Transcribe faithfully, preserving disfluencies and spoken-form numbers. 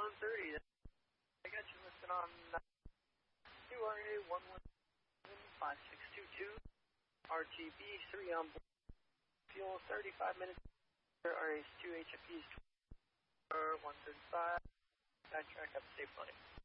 one thirty. I got you listed on Q R A one one seven five six two two. R T B three on board. Fuel thirty-five minutes. R A two H F E's one thirty-five. Backtrack up safe flight.